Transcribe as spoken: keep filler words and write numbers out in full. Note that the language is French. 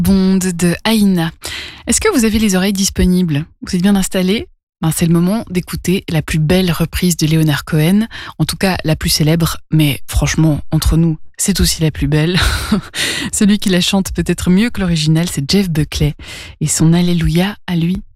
Bond de Aïna. Est-ce que vous avez les oreilles disponibles? Vous êtes bien installés? Ben, c'est le moment d'écouter la plus belle reprise de Leonard Cohen, en tout cas la plus célèbre, mais franchement, entre nous, c'est aussi la plus belle. Celui qui la chante peut-être mieux que l'original, c'est Jeff Buckley, et son Alléluia à lui.